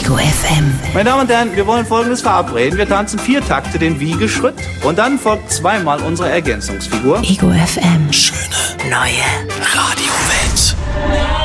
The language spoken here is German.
Ego FM. Meine Damen und Herren, wir wollen Folgendes verabreden. Wir tanzen 4 Takte den Wiegeschritt und dann folgt 2-mal unsere Ergänzungsfigur. Ego FM. Schöne Neue Radiowelt.